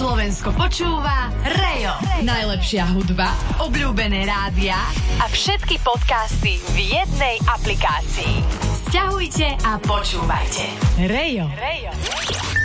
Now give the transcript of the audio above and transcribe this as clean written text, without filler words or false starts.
Slovensko počúva Rejo. Najlepšia hudba, obľúbené rádia a všetky podcasty v jednej aplikácii. Sťahujte a počúvajte. Rejo.